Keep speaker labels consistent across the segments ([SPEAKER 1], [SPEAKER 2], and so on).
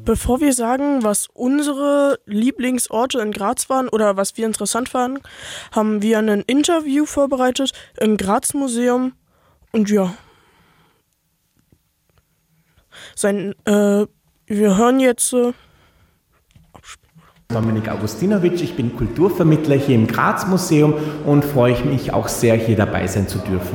[SPEAKER 1] Bevor wir sagen, was unsere Lieblingsorte in Graz waren oder was wir interessant fanden, haben wir ein Interview vorbereitet im Graz Museum. Und ja, wir hören jetzt
[SPEAKER 2] Dominik Augustinovic, ich bin Kulturvermittler hier im Graz Museum und freue mich auch sehr, hier dabei sein zu dürfen.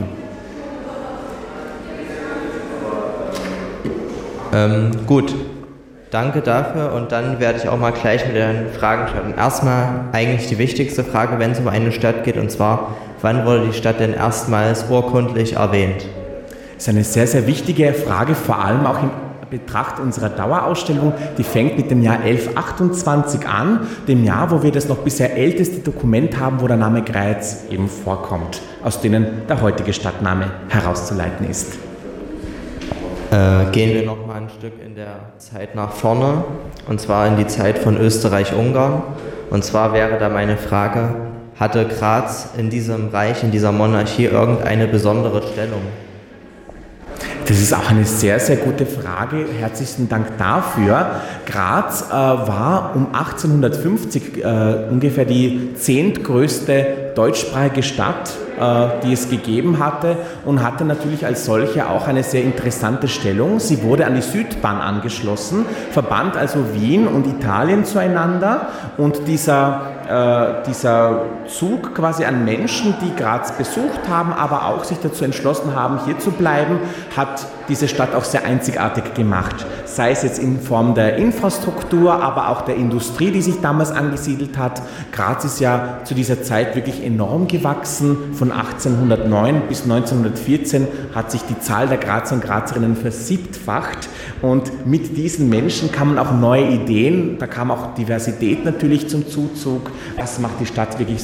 [SPEAKER 3] Gut, danke dafür und dann werde ich auch mal gleich mit den Fragen starten. Erstmal eigentlich die wichtigste Frage, wenn es um eine Stadt geht, und zwar, wann wurde die Stadt denn erstmals urkundlich erwähnt?
[SPEAKER 2] Das ist eine sehr, sehr wichtige Frage, vor allem auch im Betracht unserer Dauerausstellung. Die fängt mit dem Jahr 1128 an, dem Jahr, wo wir das noch bisher älteste Dokument haben, wo der Name Graz eben vorkommt, aus denen der heutige Stadtname herauszuleiten ist.
[SPEAKER 3] Gehen wir noch mal ein Stück in der Zeit nach vorne, und zwar in die Zeit von Österreich-Ungarn. Und zwar wäre da meine Frage, hatte Graz in diesem Reich, in dieser Monarchie irgendeine besondere Stellung?
[SPEAKER 2] Das ist auch eine sehr, sehr gute Frage. Herzlichen Dank dafür. Graz war um 1850 ungefähr die 10. größte deutschsprachige Stadt, die es gegeben hatte, und hatte natürlich als solche auch eine sehr interessante Stellung. Sie wurde an die Südbahn angeschlossen, verband also Wien und Italien zueinander, und dieser Zug quasi an Menschen, die Graz besucht haben, aber auch sich dazu entschlossen haben, hier zu bleiben, hat diese Stadt auch sehr einzigartig gemacht. Sei es jetzt in Form der Infrastruktur, aber auch der Industrie, die sich damals angesiedelt hat. Graz ist ja zu dieser Zeit wirklich enorm gewachsen. Von 1809 bis 1914 hat sich die Zahl der Grazer und Grazerinnen versiebtfacht. Und mit diesen Menschen kamen auch neue Ideen. Da kam auch Diversität natürlich zum Zuzug. Das macht die Stadt wirklich